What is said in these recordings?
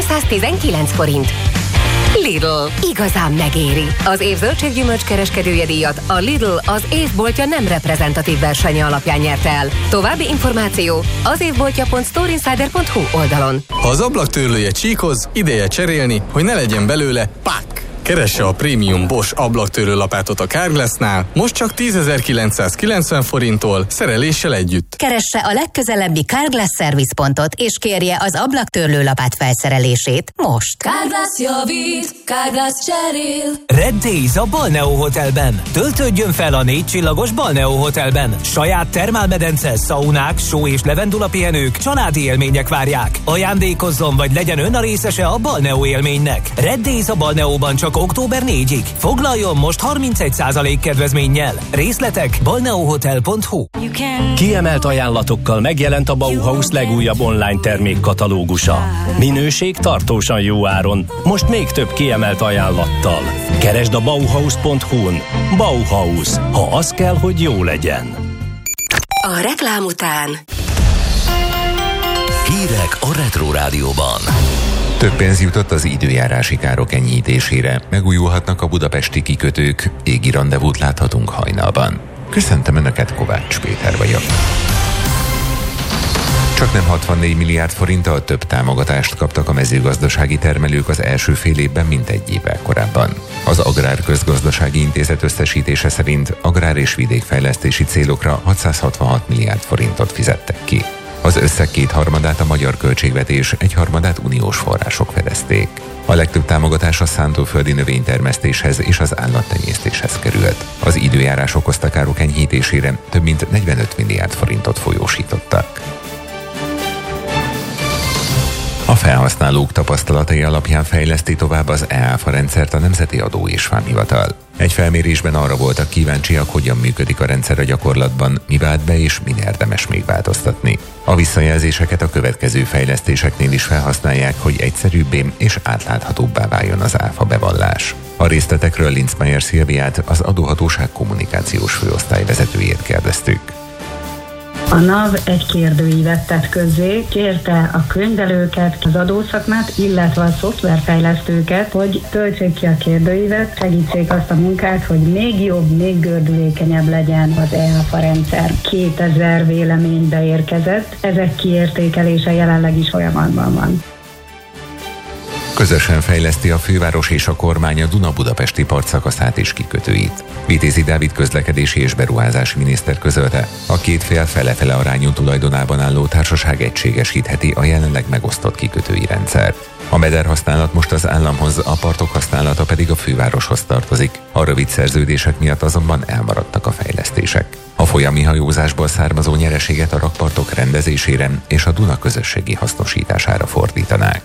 219 forint. Lidl. Igazán megéri. Az év zöldséggyümölcs kereskedője díjat a Lidl az évboltja nem reprezentatív versenye alapján nyerte el. További információ az évboltja.storeinsider.hu oldalon. Ha az ablaktörlője csíkoz, ideje cserélni, hogy ne legyen belőle pak! Keresse a prémium Bosch ablaktörlő lapátot a Carglassnál, most csak 10.990 forinttól, szereléssel együtt. Keresse a legközelebbi Carglass szervizpontot, és kérje az ablaktörlő lapát felszerelését most. Carglass javít, Carglass cserél. Red Days a Balneo Hotelben. Töltődjön fel a 4 csillagos Balneo Hotelben. Saját termálmedence, szaunák, só és levendula pihenők, családi élmények várják. Ajándékozzon vagy legyen ön a részese a Balneo élménynek. Red Days a Balneóban csak október 4-ig. Foglaljon most 31% kedvezménnyel. Részletek balneohotel.hu. Kiemelt ajánlatokkal megjelent a Bauhaus legújabb online termékkatalógusa. Minőség tartósan jó áron. Most még több kiemelt ajánlattal. Keresd a Bauhaus.hu-n. Bauhaus. Ha az kell, hogy jó legyen. A reklám után hírek a Retro Rádióban. Több pénz jutott az időjárási károk enyhítésére, megújulhatnak a budapesti kikötők, égi randevút láthatunk hajnalban. Köszöntöm Önöket, Kovács Péter vagyok. Csaknem 64 milliárd forinttal több támogatást kaptak a mezőgazdasági termelők az első fél évben, mint egy évvel korábban. Az Agrár Közgazdasági Intézet összesítése szerint agrár- és vidékfejlesztési célokra 666 milliárd forintot fizettek ki. Az összeg 2/3 a magyar költségvetés, 1/3 uniós források fedezték. A legtöbb támogatás a szántóföldi növénytermesztéshez és az állattenyésztéshez került. Az időjárás okozta károk enyhítésére több mint 45 milliárd forintot folyósítottak. A felhasználók tapasztalatai alapján fejleszti tovább az e-áfa rendszert a Nemzeti Adó és Vámhivatal. Egy felmérésben arra voltak kíváncsiak, hogyan működik a rendszer a gyakorlatban, mi vált be és min érdemes még változtatni. A visszajelzéseket a következő fejlesztéseknél is felhasználják, hogy egyszerűbbé és átláthatóbbá váljon az áfa bevallás. A részletekről Linzmeier Szilviát, az adóhatóság kommunikációs főosztályvezetőjét kérdeztük. A NAV egy kérdőívet tett közzé, kérte a könyvelőket, az adószakmát, illetve a szoftverfejlesztőket, hogy töltsék ki a kérdőívet, segítsék azt a munkát, hogy még jobb, még gördülékenyebb legyen az e-áfa rendszer. 2000 vélemény beérkezett, ezek kiértékelése jelenleg is folyamatban van. Közösen fejleszti a főváros és a kormány a Duna-Budapesti partszakaszát és kikötőit. Vitézi Dávid közlekedési és beruházási miniszter közölte, a két fél fele-fele arányú tulajdonában álló társaság egységesítheti a jelenleg megosztott kikötői rendszert. A meder használat most az államhoz, a partok használata pedig a fővároshoz tartozik. A rövid szerződések miatt azonban elmaradtak a fejlesztések. A folyami hajózásból származó nyereséget a rakpartok rendezésére és a Duna közösségi hasznosítására fordítanák.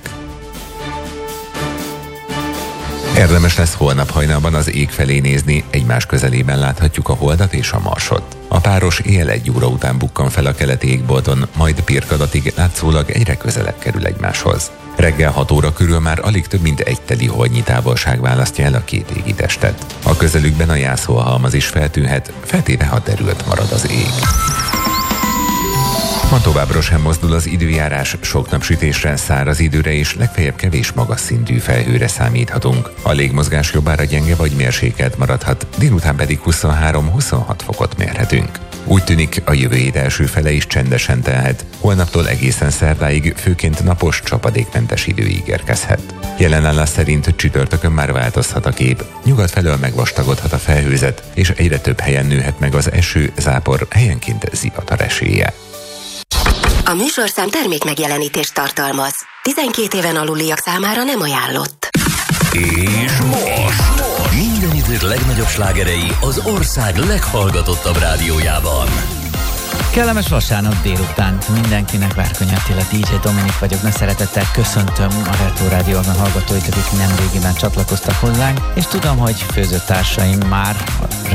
Érdemes lesz holnap hajnalban az ég felé nézni, egymás közelében láthatjuk a Holdat és a Marsot. A páros éjjel 1 óra után bukkan fel a keleti égbolton, majd Pirkadatig látszólag egyre közelebb kerül egymáshoz. Reggel 6 óra körül már alig több mint egy teli holdnyi távolság választja el a két égitestet. A közelükben a jászolhalmaz is feltűnhet, feltéve ha derült marad az ég. Ma továbbra sem mozdul az időjárás, sok napsütésre, száraz időre és legfeljebb kevés magas szintű felhőre számíthatunk. A légmozgás jobbára gyenge vagy mérsékelt maradhat, délután pedig 23-26 fokot mérhetünk. Úgy tűnik, a jövő hét első fele is csendesen telhet, holnaptól egészen szerdáig főként napos, csapadékmentes idő ígérkezhet. Jelenállás szerint csütörtökön már változhat a kép, nyugat felől megvastagodhat a felhőzet, és egyre több helyen nőhet meg az eső, zápor, helyenként zivatar esélye. A műsorszám termék megjelenítést tartalmaz. 12 éven aluliak számára nem ajánlott. És most minden idők legnagyobb slágerei az ország leghallgatottabb rádiójában. Kellemes vasárnap délután mindenkinek, Várkonyi Attila, DJ Dominik vagyok, nagy szeretettel köszöntöm a Retro Rádióban hallgatóit, akik nemrégiben csatlakoztak hozzánk, és tudom, hogy főzőtársaim már